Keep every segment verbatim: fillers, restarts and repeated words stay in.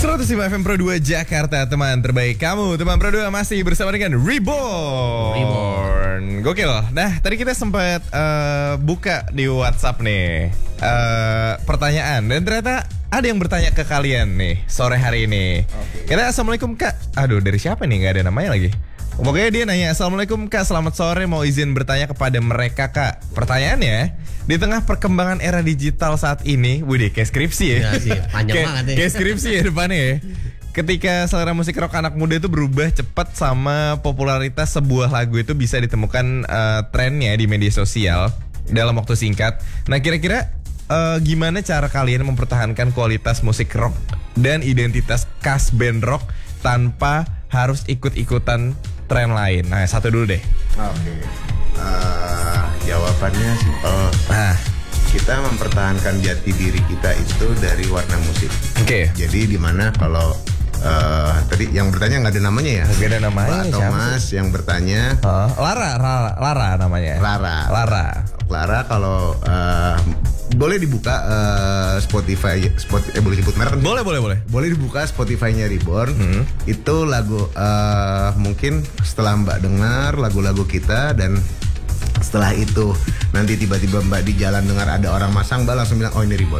seratus lima F M Pro dua Jakarta, teman terbaik kamu. Teman Pro dua masih bersama dengan Reborn. Reborn. Gokil. Nah, tadi kita sempat uh, buka di WhatsApp nih uh, pertanyaan. Dan ternyata ada yang bertanya ke kalian nih sore hari ini. Okay. Kita Assalamualaikum Kak. Aduh, dari siapa nih? Gak ada namanya lagi. Pokoknya dia nanya, Assalamualaikum Kak, selamat sore, mau izin bertanya kepada mereka Kak. Pertanyaannya, di tengah perkembangan era digital saat ini, widih kayak skripsi ya, ya sih, panjang kayak, banget ya. Kayak skripsi ya depannya ya. Ketika selera musik rock anak muda itu berubah cepat sama popularitas sebuah lagu itu bisa ditemukan uh, trennya di media sosial dalam waktu singkat. Nah kira-kira uh, gimana cara kalian mempertahankan kualitas musik rock dan identitas khas band rock tanpa harus ikut-ikutan tren lain? Nah, satu dulu deh. Oke. Okay. Uh, jawabannya simpel. Nah, kita mempertahankan jati diri kita itu dari warna musik. Oke. Okay. Jadi di mana kalau uh, tadi yang bertanya nggak ada namanya ya? Nggak ada namanya. Pak atau Mas sih? Yang bertanya. Uh, Lara, Lara, Lara namanya. Lara. Lara. Lara kalau uh, boleh dibuka uh, Spotify, Spot, eh boleh sebut merek? Boleh, boleh, boleh. Boleh dibuka Spotify-nya Reborn. Hmm. Itu lagu uh, mungkin setelah Mbak dengar lagu-lagu kita dan setelah itu nanti tiba-tiba Mbak di jalan dengar ada orang masang, Mbak langsung bilang oh ini Reborn.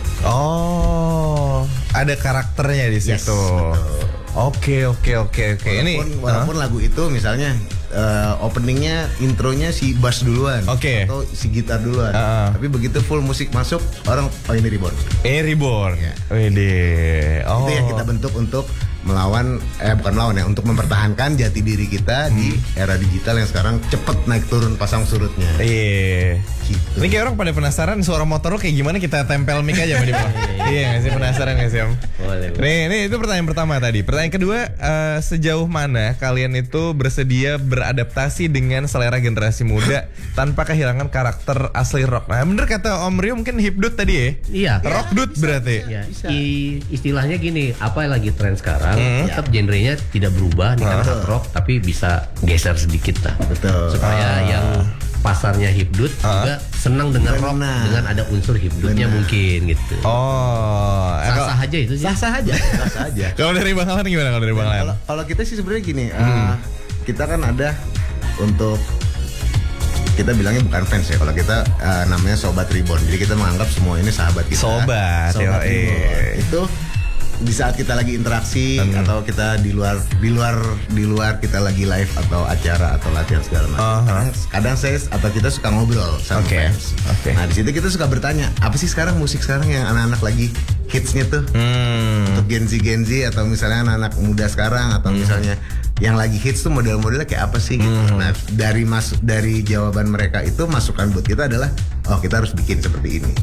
Oh, ada karakternya di situ. Yes, Oke, oke, oke, oke. Ini walaupun huh? lagu itu misalnya uh, openingnya, intronya si bass duluan, okay. atau si gitar duluan, uh. tapi begitu full musik masuk orang oh ini Reborn. Eh Reborn. Ya. Wede. Oh. Itu yang kita bentuk untuk melawan, eh bukan melawan ya, untuk mempertahankan jati diri kita hmm. di era digital yang sekarang cepet naik turun pasang surutnya. Iya. Gitu. Ini kayak orang pada penasaran suara motor lo kayak gimana, kita tempel mic aja sama dia. Iya nggak sih, penasaran nggak sih Om? Boleh. Nih, ini itu pertanyaan pertama tadi. Pertanyaan kedua, uh, sejauh mana kalian itu bersedia beradaptasi dengan selera generasi muda tanpa kehilangan karakter asli rock? Nah bener kata Om Rio, mungkin hipdut tadi ya? Iya. Rock dut berarti. Iya. I, istilahnya gini, apa yang lagi tren sekarang? Hmm. Tetap genrenya tidak berubah nih kan hard rock, tapi bisa geser sedikit lah. Betul. Supaya uh. yang pasarnya hipdut uh. juga senang dengan rock dengan ada unsur hipdutnya mungkin gitu. Oh, sah-sah aja itu sih. Sah-sah aja. Sah-sah aja. Kalau dari Bang Alan gimana kalau dari Bang Alan? Kalau kita sih sebenarnya gini, hmm. uh, kita kan ada untuk kita bilangnya bukan fans ya, kalau kita uh, namanya Sobat Reborn. Jadi kita menganggap semua ini sahabat kita. Sobat, Sobat yo, eh. Itu di saat kita lagi interaksi hmm. atau kita di luar di luar di luar kita lagi live atau acara atau latihan segala macam. Uh-huh. Kadang, kadang saya atau kita suka ngobrol sama okay. fans. Okay. Nah di situ kita suka bertanya, apa sih sekarang musik sekarang yang anak-anak lagi hitsnya tuh hmm. untuk Gen Z Gen Z atau misalnya anak-anak muda sekarang atau hmm. misalnya yang lagi hits tuh model-modelnya kayak apa sih gitu. Hmm. Nah dari masuk dari jawaban mereka itu masukan buat kita adalah oh kita harus bikin seperti ini.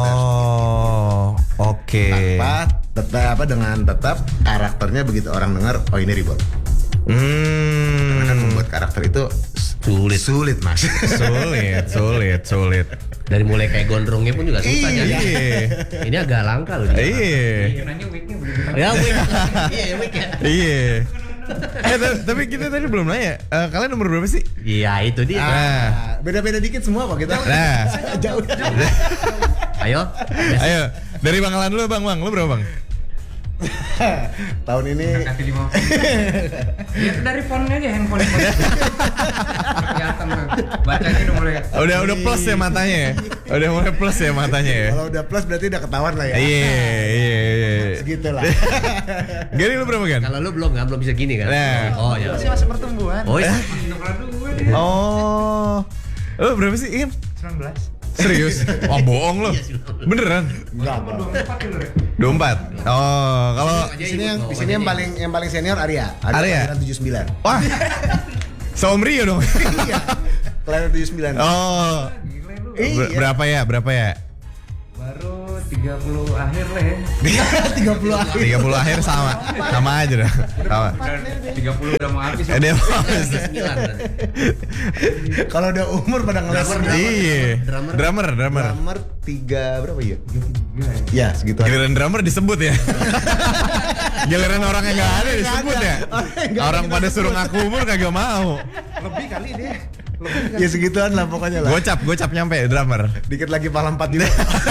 Oh oke. Okay. Tanpa tetap apa dengan tetap karakternya begitu orang dengar oh ini Reborn. Hmm. Karena kan membuat karakter itu sulit sulit mas. sulit sulit sulit. Dari mulai kayak gondrongnya pun juga susah iya. jadi. Ini agak langka loh. Iya. Nanya wignya belum. Ya wig. Iya wig ya. Iya. Eh tapi kita tadi belum nanya, uh, kalian nomor berapa sih? Iya itu dia. Nah, beda-beda dikit semua kok kita. Nah, jauh. Ayo, ayo dari Bang Alan dulu Bang, Bang, lu berapa Bang? Tahun ini kasih lima puluh. Ya dari fontnya aja, handphone. Kelihatan bacanya udah mulai. Udah udah plus ya matanya ya. Udah mulai plus ya matanya ya. Kalau udah plus berarti udah ketahuan lah ya. Iya, iya, iya. Segitulah. Gini lu berapa kan? Kalau lu belum kan belum bisa gini kan? Nah. Oh ya. Masih masih pertumbuhan. Oh iya. Oh. Lu berapa sih Ian? sembilan belas. Serius? Wah bohong lo. Beneran? Enggak. dua puluh empat. Oh, kalau di sini yang di sini yang paling yang paling senior Arya. Arya tujuh puluh sembilan. Wah. Saum Rio dong. Iya. Kelahiran tujuh puluh sembilan. Oh. Ber- berapa ya? Berapa ya? Baru tiga puluh akhir lah ya. tiga puluh akhir. tiga puluh akhir sama. Sama aja dah. Sama. tiga puluh udah mau habis. Eh, dia mau habis. Kalau udah umur pada ngeles. Iya. Drummer. Drummer, drummer. Drummer tiga berapa ya? Ya, segitu. Giliran drummer disebut ya. Giliran orang yang enggak ada disebut ya. Orang pada suruh ngaku umur kagak mau. Lebih kali dia. Ya segituan lah pokoknya lah. Gocap, gocap nyampe drummer. Dikit lagi pala empat juga.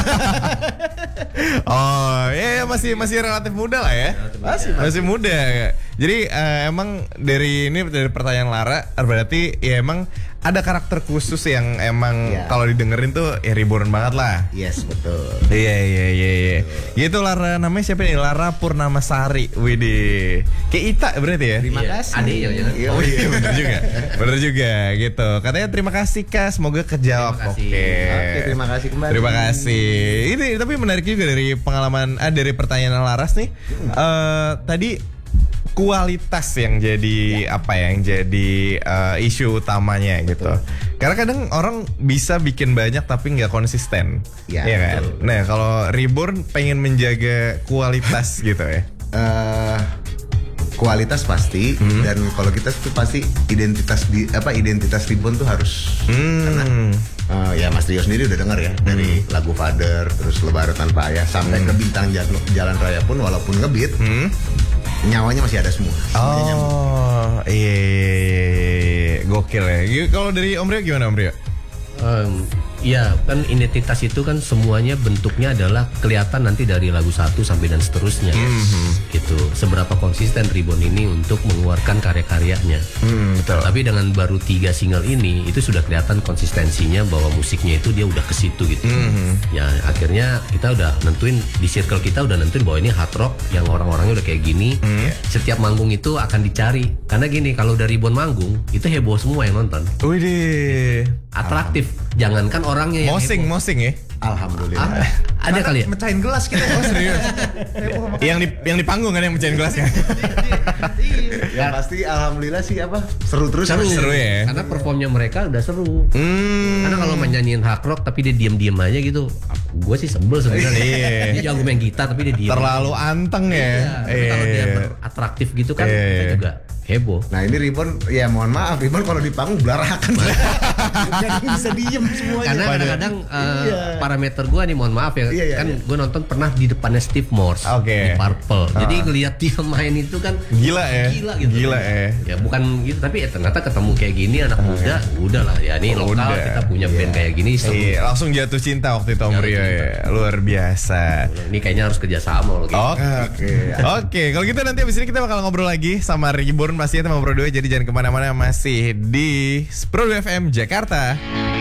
Oh, ya, ya masih masih relatif muda lah ya. Masih, Masih muda. Jadi eh, emang dari ini dari pertanyaan Lara berarti ya emang ada karakter khusus yang emang Ya. kalau didengerin tuh ya reborn banget lah. Yes, betul. Iya iya iya iya. Gitu Lara, namanya siapa nih? Lara Purnamasari. Widih. Kayak Ita berarti ya? Terima Iya, kasih. Ade ya, ya. Iya, Oh iya bener juga. Bener juga gitu. Katanya terima kasih Kak, semoga kejawab. Terima Oke. kasih. Oke, terima kasih kembali. Terima kasih. Ini tapi menarik juga dari pengalaman ah, dari pertanyaan Laras nih. Eh, tadi kualitas yang jadi apa ya, yang jadi eh, isu utamanya gitu. Karena kadang orang bisa bikin banyak tapi nggak konsisten. Ya, Iya kan? betul. Nah, kalau Reborn pengen menjaga kualitas gitu ya. Eh, kualitas pasti dan kalau kita tuh pasti identitas di apa identitas Reborn tuh harus Hmm. eh, ya Mas Rio sendiri udah dengar ya dari lagu Father terus Lebaran Tanpa Ayah sampai ke Bintang Jalan, Jalan Raya pun walaupun ngebeat Hmm. nyawanya masih ada semua. Semuanya nyambung. Oh, iya, iya, iya, iya. Gokil ya. Gi- Kalau dari Om Rio gimana Om Rio? Em, ya kan identitas itu kan semuanya bentuknya adalah kelihatan nanti dari lagu satu sampai dan seterusnya. Gitu. Seberapa konsisten Reborn ini untuk mengeluarkan karya-karyanya. Hmm, betul. Tapi dengan baru tiga single ini itu sudah kelihatan konsistensinya bahwa musiknya itu dia udah ke situ gitu. Ya akhirnya kita udah nentuin di circle kita udah nentuin bahwa ini hard rock yang orang-orangnya udah kayak gini. Setiap manggung itu akan dicari karena gini kalau dari Reborn manggung itu heboh semua yang nonton. Widih. Atraktif. Jangankan orangnya yang Mosing, heboh. mosing ya. Alhamdulillah. Ah, ada kali ya? Mecahin gelas kita. Oh serius? yang di yang di panggung kan yang mecahin gelasnya. Ya pasti alhamdulillah sih apa seru terus. Seru. Seru ya? Karena performnya mereka udah seru. Hmm. Karena kalau menyanyiin hard rock tapi dia diem-diem aja gitu, gue sih sebel sebenarnya. Iya. Dia jago main gitar tapi dia diem. Terlalu anteng ya. Iya, tapi kalau dia beratraktif gitu kan Iya, kita iya. juga heboh. Nah ini Reborn ya mohon maaf Reborn kalau di panggung belarakan. Jadi bisa diem semuanya. Karena kadang-kadang eh, Iya. parameter gue nih mohon maaf ya, Iya, iya, kan iya. gue nonton pernah di depannya Steve Morse Oke. di Purple. Jadi ngelihat dia main itu kan Gila ya. gila gitu. Gila ya. Ya bukan gitu tapi ya ternyata ketemu kayak gini anak muda, udah lah ya ini lokal Udah. kita punya band kayak gini seru. Iya, langsung jatuh cinta waktu itu Om Jatuh Rio cinta. ya. Luar biasa. Ini kayaknya harus kerjasama loh. kayak. Oke, Oke. oke. Kalau gitu nanti abis ini kita bakal ngobrol lagi sama Reborn pastinya sama Pro dua. Jadi jangan kemana-mana, masih di Pro dua F M Jakarta.